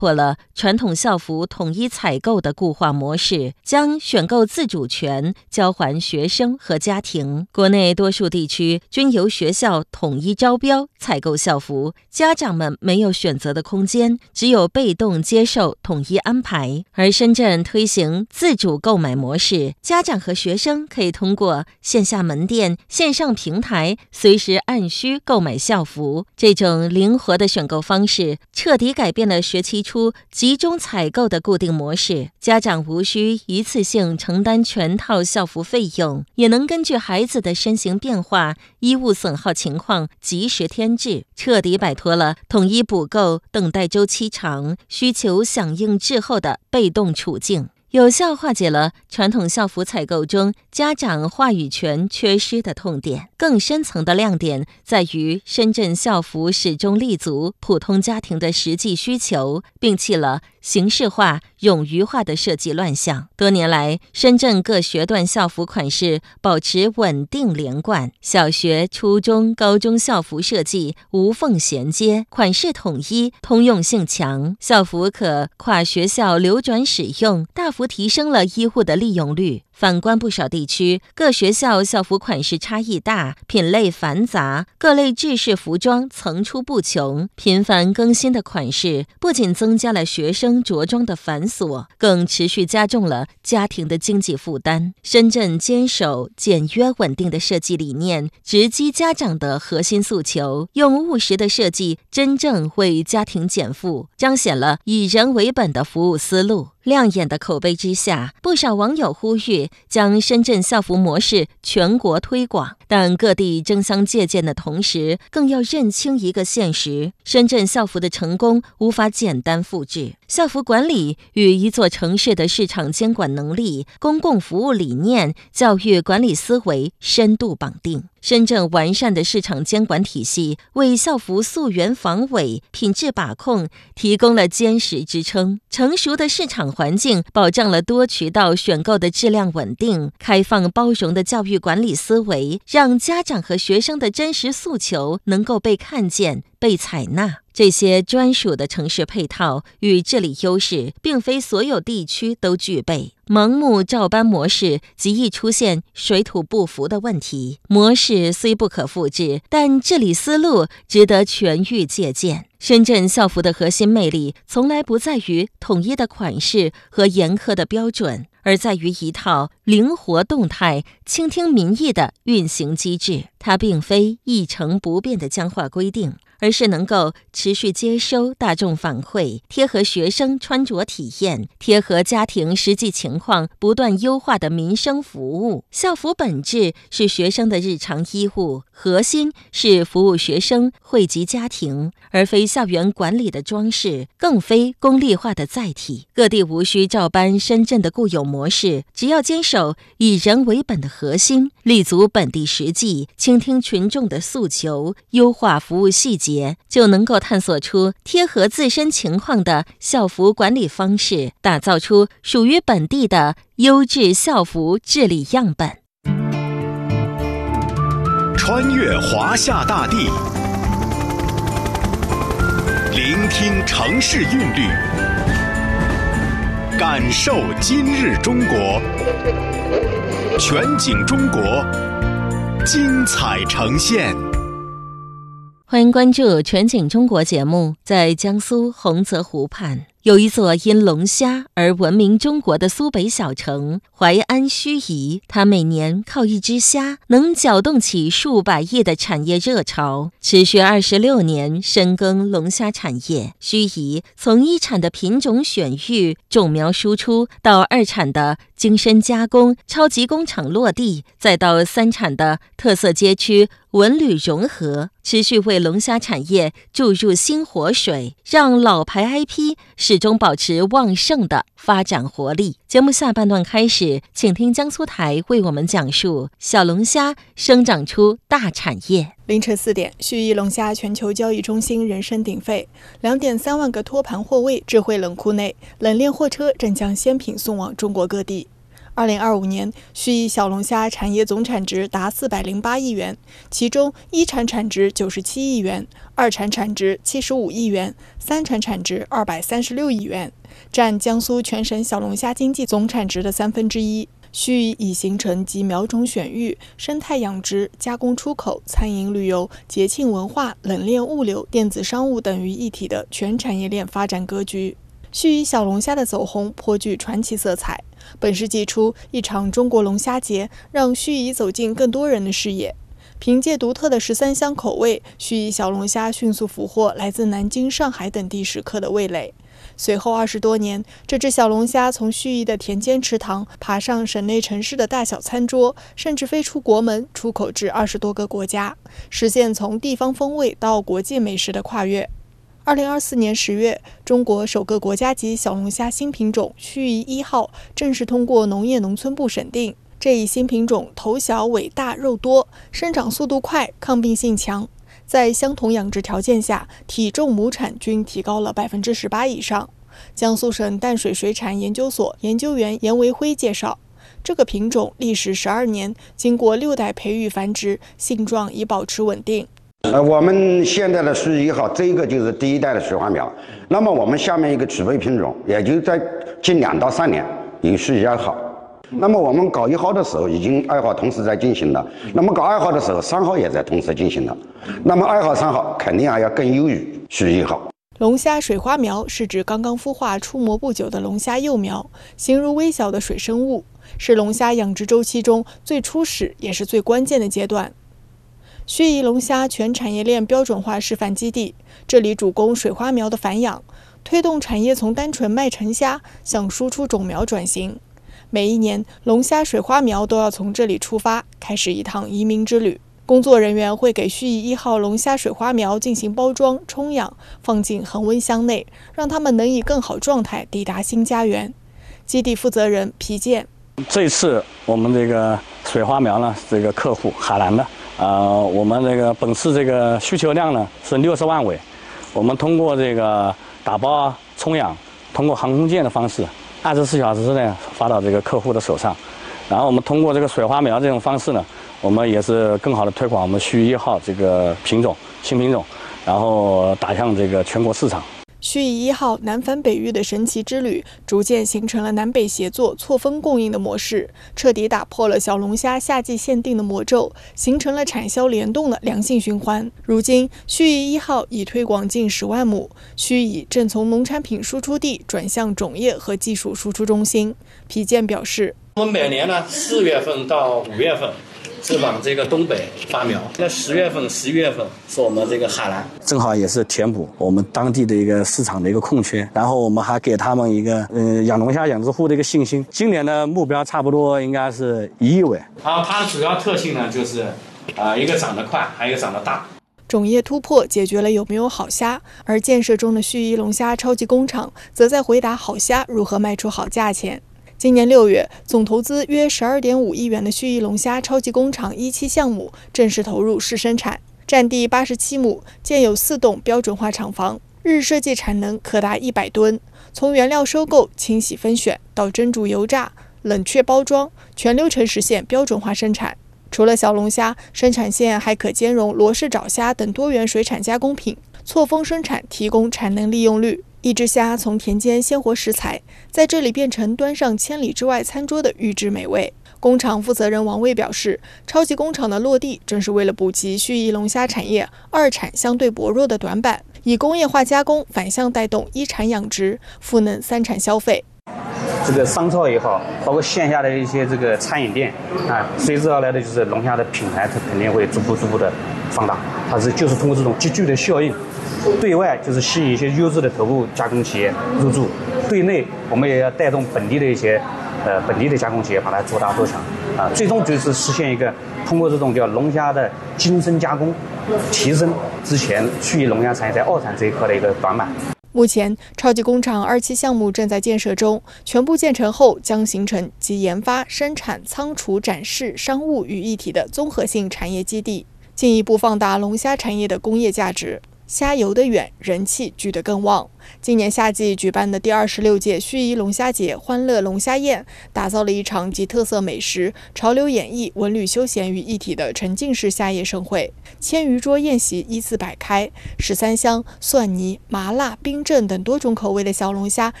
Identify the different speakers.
Speaker 1: 破了传统校服统一采购的固化模式，将选购自主权交还学生和家庭。国内多数地区均由学校统一招标采购校服，家长们没有选择的空间，只有被动接受统一安排。而深圳推行自主购买模式，家长和学生可以通过线下门店、线上平台随时按需购买校服。这种灵活的选购方式彻底改变了学期初集中采购的固定模式，家长无需一次性承担全套校服费用，也能根据孩子的身形变化、衣物损耗情况及时添置，彻底摆脱了统一补购、等待周期长、需求响应滞后的被动处境，有效化解了传统校服采购中家长话语权缺失的痛点。更深层的亮点在于，深圳校服始终立足普通家庭的实际需求，摒弃了形式化、冗余化的设计乱象。多年来，深圳各学段校服款式保持稳定连贯，小学、初中、高中校服设计无缝衔接，款式统一，通用性强，校服可跨学校流转使用，大幅提升了医护的利用率。反观不少地区，各学校校服款式差异大，品类繁杂，各类制式服装层出不穷，频繁更新的款式不仅增加了学生着装的繁琐，更持续加重了家庭的经济负担。深圳坚守简约稳定的设计理念，直击家长的核心诉求，用务实的设计真正为家庭减负，彰显了以人为本的服务思路。亮眼的口碑之下，不少网友呼吁将深圳校服模式全国推广，但各地争相借鉴的同时，更要认清一个现实：深圳校服的成功无法简单复制。校服管理与一座城市的市场监管能力、公共服务理念、教育管理思维深度绑定。深圳完善的市场监管体系为校服溯源防伪、品质把控提供了坚实支撑。成熟的市场环境保障了多渠道选购的质量稳定，开放包容的教育管理思维让家长和学生的真实诉求能够被看见、被采纳。这些专属的城市配套与治理优势，并非所有地区都具备。盲目照搬模式极易出现水土不服的问题。模式虽不可复制，但治理思路值得全域借鉴。深圳校服的核心魅力从来不在于统一的款式和严苛的标准，而在于一套灵活动态、倾听民意的运行机制。它并非一成不变的僵化规定，而是能够持续接收大众反馈，贴合学生穿着体验，贴合家庭实际情况，不断优化的民生服务。校服本质是学生的日常衣物，核心是服务学生惠及家庭，而非校园管理的装饰，更非功利化的载体。各地无需照搬深圳的固有模式，只要坚守以人为本的核心，立足本地实际，倾听群众的诉求，优化服务细节，就能够探索出贴合自身情况的校服管理方式，打造出属于本地的优质校服治理样本。
Speaker 2: 穿越华夏大地，聆听城市韵律，感受今日中国。全景中国，精彩呈现。
Speaker 1: 欢迎关注全景中国节目。在江苏洪泽湖畔，有一座因龙虾而闻名中国的苏北小城淮安盱眙，它每年靠一只虾能搅动起数百亿的产业热潮，持续26年深耕龙虾产业。盱眙从一产的品种选育、种苗输出，到二产的精深加工、超级工厂落地，再到三产的特色街区文旅融合，持续为龙虾产业注入新活水，让老牌 IP 始终保持旺盛的发展活力。节目下半段开始，请听江苏台为我们讲述小龙虾生长出大产业。
Speaker 3: 凌晨4点，盱眙龙虾全球交易中心人声鼎沸，2.3万个托盘货位，智慧冷库内，冷链货车正将鲜品送往中国各地。 2025年，盱眙小龙虾产业总产值达408亿元，其中一产产值97亿元，二产产值75亿元，三产产值236亿元，占江苏全省小龙虾经济总产值的1/3。盱眙已形成集苗种选育、生态养殖、加工出口、餐饮旅游、节庆文化、冷链物流、电子商务等于一体的全产业链发展格局。盱眙小龙虾的走红颇具传奇色彩。本世纪初，一场中国龙虾节让盱眙走进更多人的视野。凭借独特的13香口味，盱眙小龙虾迅速俘获来自南京、上海等地食客的味蕾。随后20多年，这只小龙虾从盱眙的田间池塘爬上省内城市的大小餐桌，甚至飞出国门，出口至20多个国家，实现从地方风味到国际美食的跨越。2024年10月，中国首个国家级小龙虾新品种盱眙1号正式通过农业农村部审定。这一新品种头小、尾大、肉多，生长速度快，抗病性强。在相同养殖条件下，体重亩产均提高了18%以上。江苏省淡水水产研究所研究员严维辉介绍，这个品种历时12年，经过6代培育繁殖，性状已保持稳定。
Speaker 4: 我们现在的盱眙1号，这个就是第一代的水花苗。那么我们下面一个储备品种，也就在近2到3年有盱眙2号。那么我们搞1号的时候，已经2号同时在进行了。那么搞2号的时候，3号也在同时进行了。那么2号、3号肯定还要更优于盱眙1号。
Speaker 3: 龙虾水花苗是指刚刚孵化出模不久的龙虾幼苗，形如微小的水生物，是龙虾养殖周期中最初始也是最关键的阶段。盱眙龙虾全产业链标准化示范基地，这里主攻水花苗的繁养，推动产业从单纯卖成虾向输出种苗转型。每一年，龙虾水花苗都要从这里出发，开始一趟移民之旅。工作人员会给盱眙1号龙虾水花苗进行包装、充氧，放进恒温箱内，让它们能以更好状态抵达新家园。基地负责人皮健：
Speaker 5: 这次我们这个水花苗呢，这个客户海南的，我们这个本次这个需求量呢是60万尾，我们通过这个打包充氧，通过航空件的方式，24小时之内发到这个客户的手上。然后我们通过这个水花苗这种方式呢，我们也是更好的推广我们盱眙1号这个品种新品种，然后打向这个全国市场。
Speaker 3: 盱眙1号南返北域的神奇之旅，逐渐形成了南北协作、错峰供应的模式，彻底打破了小龙虾夏季限定的魔咒，形成了产销联动的良性循环。如今，盱眙1号已推广近10万亩，盱眙正从农产品输出地转向种业和技术输出中心。皮健表示，
Speaker 6: 我们每年呢4月份到5月份是往这个东北发苗，那10月份、11月份是我们这个海南，
Speaker 5: 正好也是填补我们当地的一个市场的一个空缺，然后我们还给他们一个养龙虾养殖户的一个信心。今年的目标差不多应该是1亿尾。
Speaker 6: 然后它的主要特性呢就是一个长得快，还有一个长得大。
Speaker 3: 种业突破解决了有没有好虾，而建设中的盱眙龙虾超级工厂则在回答好虾如何卖出好价钱。今年6月，总投资约12.5亿元的盱眙龙虾超级工厂1期项目正式投入试生产，占地87亩，建有4栋标准化厂房，日设计产能可达100吨。从原料收购、清洗分选到蒸煮油炸、冷却包装，全流程实现标准化生产。除了小龙虾，生产线还可兼容罗氏爪虾等多元水产加工品，错峰生产，提供产能利用率。一只虾从田间鲜活食材，在这里变成端上千里之外餐桌的预制美味。工厂负责人王卫表示，超级工厂的落地正是为了补齐盱眙龙虾产业2产相对薄弱的短板，以工业化加工反向带动1产养殖，赋能3产消费。
Speaker 7: 这个商超也好，包括线下的一些这个餐饮店随之而来的就是龙虾的品牌，它肯定会逐步的放大。它就是通过这种集聚的效应，对外就是吸引一些优质的头部加工企业入驻，对内我们也要带动本地的一些本地的加工企业把它做大做强最终就是实现一个通过这种叫龙虾的精深加工，提升之前盱眙龙虾产业在2产这一块的一个短板。
Speaker 3: 目前，超级工厂2期项目正在建设中，全部建成后将形成集研发、生产、仓储、展示、商务于一体的综合性产业基地，进一步放大龙虾产业的工业价值。 虾游得远，人气聚得更旺。今年夏季举办的第26届盱眙龙虾节欢乐龙虾宴，打造了一场集特色美食、潮流演绎、文旅休闲于一体的沉浸式虾业盛会。1000余桌宴席依次摆开，13香、蒜泥、麻辣、冰镇等多种口味的小龙虾